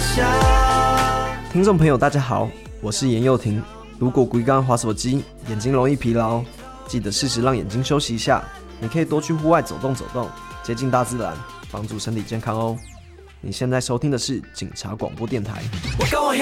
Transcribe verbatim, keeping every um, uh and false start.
想。 听众朋友大家好，我是严佑廷。如果规刚滑手机，眼睛容易疲劳，记得适时让眼睛休息一下。你可以多去户外走动走动，接近大自然，帮助身体健康哦。你现在收听的是警察广播电台。 我跟我兄